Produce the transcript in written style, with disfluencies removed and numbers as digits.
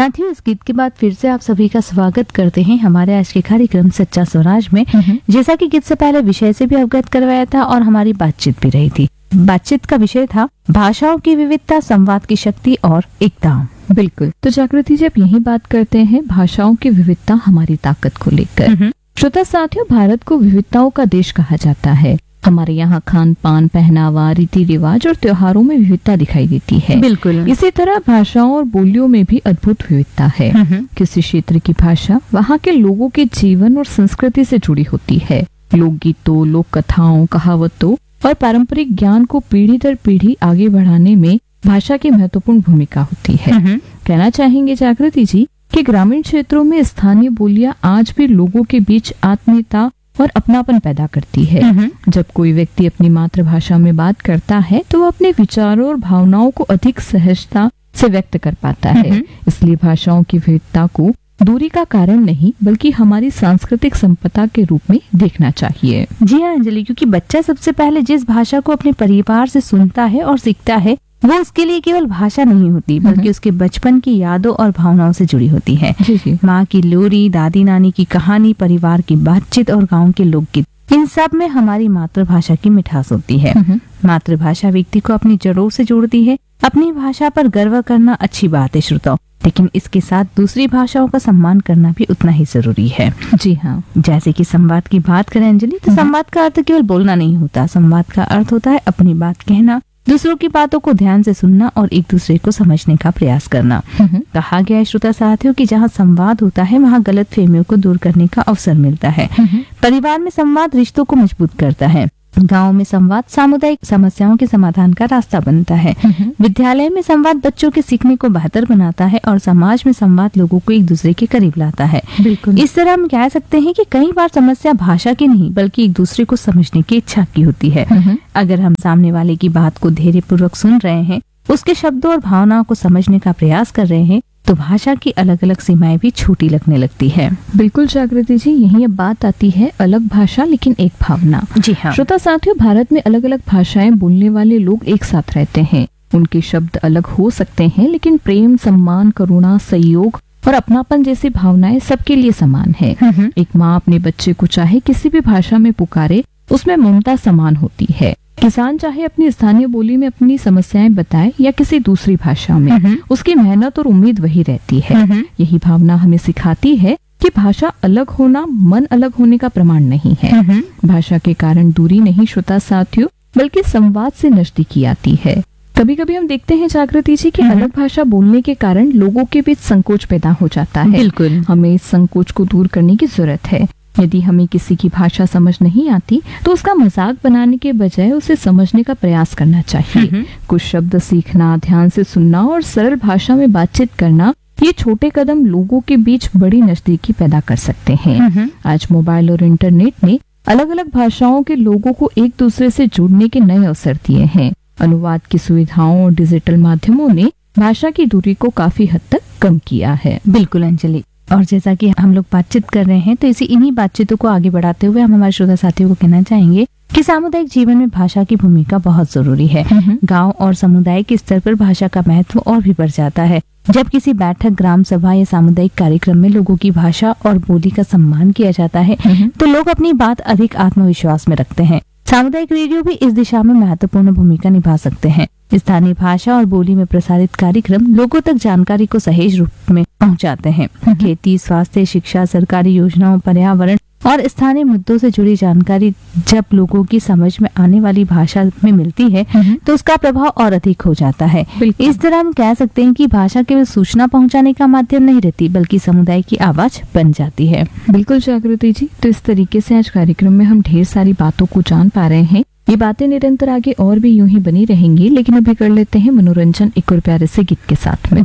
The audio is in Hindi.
साथियों, इस गीत के बाद फिर से आप सभी का स्वागत करते हैं हमारे आज के कार्यक्रम सच्चा स्वराज में। जैसा कि गीत से पहले विषय से भी अवगत करवाया था और हमारी बातचीत भी रही थी। बातचीत का विषय था भाषाओं की विविधता, संवाद की शक्ति और एकता। बिल्कुल। तो जागृति जी, अब यही बात करते हैं भाषाओं की विविधता हमारी ताकत को लेकर। श्रोता साथियों, भारत को विविधताओं का देश कहा जाता है। हमारे यहाँ खान पान, पहनावा, रीति रिवाज और त्योहारों में विविधता दिखाई देती है। बिल्कुल। इसी तरह भाषाओं और बोलियों में भी अद्भुत विविधता है। किसी क्षेत्र की भाषा वहाँ के लोगों के जीवन और संस्कृति से जुड़ी होती है। लोकगीतों, लोक कथाओं, कहावतों और पारंपरिक ज्ञान को पीढ़ी दर पीढ़ी आगे बढ़ाने में भाषा की महत्वपूर्ण भूमिका होती है। कहना चाहेंगे जागृति जी कि ग्रामीण क्षेत्रों में स्थानीय बोलियां आज भी लोगों के बीच आत्मीयता और अपनापन पैदा करती है। जब कोई व्यक्ति अपनी मातृभाषा में बात करता है तो वो अपने विचारों और भावनाओं को अधिक सहजता से व्यक्त कर पाता है। इसलिए भाषाओं की विविधता को दूरी का कारण नहीं बल्कि हमारी सांस्कृतिक संपदा के रूप में देखना चाहिए। जी हाँ अंजलि, क्योंकि बच्चा सबसे पहले जिस भाषा को अपने परिवार से सुनता है और सीखता है वो उसके लिए केवल भाषा नहीं होती बल्कि उसके बचपन की यादों और भावनाओं से जुड़ी होती है। माँ की लोरी, दादी नानी की कहानी, परिवार की बातचीत और गांव के लोकगीत, इन सब में हमारी मातृभाषा की मिठास होती है। मातृभाषा व्यक्ति को अपनी जड़ों से जोड़ती है। अपनी भाषा पर गर्व करना अच्छी बात है श्रोताओं, लेकिन इसके साथ दूसरी भाषाओं का सम्मान करना भी उतना ही जरूरी है। जी हाँ। जैसे कि संवाद की बात करें अंजलि, तो संवाद का अर्थ केवल बोलना नहीं होता। संवाद का अर्थ होता है अपनी बात कहना, दूसरों की बातों को ध्यान से सुनना और एक दूसरे को समझने का प्रयास करना। कहा गया है श्रोता साथियों कि जहाँ संवाद होता है वहाँ गलतफहमियों को दूर करने का अवसर मिलता है। परिवार में संवाद रिश्तों को मजबूत करता है। गांव में संवाद सामुदायिक समस्याओं के समाधान का रास्ता बनता है। विद्यालय में संवाद बच्चों के सीखने को बेहतर बनाता है और समाज में संवाद लोगों को एक दूसरे के करीब लाता है। बिल्कुल। इस तरह हम कह सकते हैं कि कई बार समस्या भाषा की नहीं बल्कि एक दूसरे को समझने की इच्छा की होती है। अगर हम सामने वाले की बात को धैर्यपूर्वक सुन रहे हैं, उसके शब्दों और भावनाओं को समझने का प्रयास कर रहे हैं, तो भाषा की अलग अलग सीमाएं भी छोटी लगने लगती है। बिल्कुल जागृति जी, यही अब बात आती है अलग भाषा लेकिन एक भावना। जी हाँ। श्रोता साथियों, भारत में अलग अलग भाषाएं बोलने वाले लोग एक साथ रहते हैं। उनके शब्द अलग हो सकते हैं लेकिन प्रेम, सम्मान, करुणा, सहयोग और अपनापन जैसी भावनाएं सबके लिए समान है। एक माँ अपने बच्चे को चाहे किसी भी भाषा में पुकारे, उसमें ममता समान होती है। किसान चाहे अपनी स्थानीय बोली में अपनी समस्याएं बताए या किसी दूसरी भाषा में, उसकी मेहनत और उम्मीद वही रहती है। यही भावना हमें सिखाती है कि भाषा अलग होना मन अलग होने का प्रमाण नहीं है। भाषा के कारण दूरी नहीं श्रोता साथियों, बल्कि संवाद से नजदीकी आती है। कभी कभी हम देखते हैं जागृति जी कि अलग भाषा बोलने के कारण लोगों के बीच संकोच पैदा हो जाता है। बिल्कुल। हमें इस संकोच को दूर करने की जरूरत है। यदि हमें किसी की भाषा समझ नहीं आती तो उसका मजाक बनाने के बजाय उसे समझने का प्रयास करना चाहिए। कुछ शब्द सीखना, ध्यान से सुनना और सरल भाषा में बातचीत करना, ये छोटे कदम लोगों के बीच बड़ी नजदीकी पैदा कर सकते हैं। आज मोबाइल और इंटरनेट ने अलग अलग भाषाओं के लोगों को एक दूसरे से जुड़ने के नए अवसर दिए हैं। अनुवाद की सुविधाओं और डिजिटल माध्यमों ने भाषा की दूरी को काफी हद तक कम किया है। बिल्कुल अंजलि, और जैसा कि हम लोग बातचीत कर रहे हैं तो इन्हीं बातचीतों को आगे बढ़ाते हुए हम हमारे श्रोता साथियों को कहना चाहेंगे कि सामुदायिक जीवन में भाषा की भूमिका बहुत जरूरी है। गांव और समुदाय के स्तर पर भाषा का महत्व और भी बढ़ जाता है। जब किसी बैठक, ग्राम सभा या सामुदायिक कार्यक्रम में लोगों की भाषा और बोली का सम्मान किया जाता है तो लोग अपनी बात अधिक आत्मविश्वास में रखते हैं। सामुदायिक रेडियो भी इस दिशा में महत्वपूर्ण भूमिका निभा सकते हैं। स्थानीय भाषा और बोली में प्रसारित कार्यक्रम लोगों तक जानकारी को सहज रूप में पहुंचाते हैं। खेती, स्वास्थ्य, शिक्षा, सरकारी योजनाओं, पर्यावरण और स्थानीय मुद्दों से जुड़ी जानकारी जब लोगों की समझ में आने वाली भाषा में मिलती है तो उसका प्रभाव और अधिक हो जाता है। इस तरह हम कह सकते हैं कि भाषा केवल सूचना पहुंचाने का माध्यम नहीं रहती बल्कि समुदाय की आवाज बन जाती है। बिल्कुल जागृति जी, तो इस तरीके से आज कार्यक्रम में हम ढेर सारी बातों को जान पा रहे हैं। ये बातें निरंतर आगे और भी यूं ही बनी रहेंगी, लेकिन अभी कर लेते हैं मनोरंजन एक और प्यारे से गीत के साथ में।